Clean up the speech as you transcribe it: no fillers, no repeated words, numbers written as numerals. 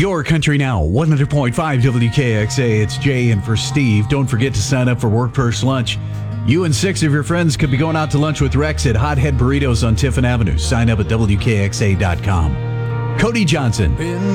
Your Country Now, 100.5 WKXA. It's Jay in for Steve. Don't forget to sign up for Work Purse Lunch. You and 6 of your friends could be going out to lunch with Rex at Hothead Burritos on Tiffin Avenue. Sign up at WKXA.com. Cody Johnson.